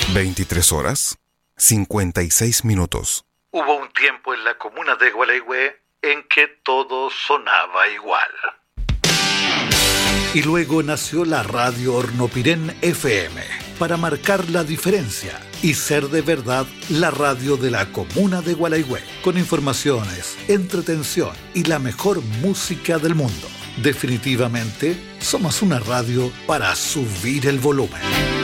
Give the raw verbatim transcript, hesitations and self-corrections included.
veintitrés horas, cincuenta y seis minutos. Hubo un tiempo en la comuna de Gualeguay en que todo sonaba igual. Y luego nació la radio Hornopirén F M, para marcar la diferencia y ser de verdad la radio de la comuna de Gualeguay, con informaciones, entretención y la mejor música del mundo. Definitivamente, somos una radio para subir el volumen.